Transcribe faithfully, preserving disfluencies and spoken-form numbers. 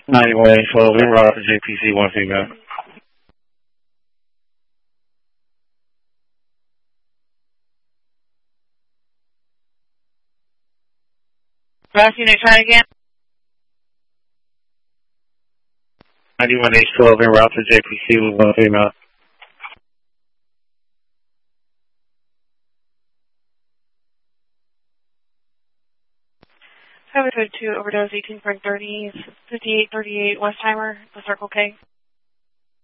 ninety-one H twelve, en route to J P C, one female. Last unit, try again. ninety-one H twelve, en route to J P C with one female. Highway code two, overdose eighteen point thirty, fifty-eight thirty-eight, Westheimer, the Circle K.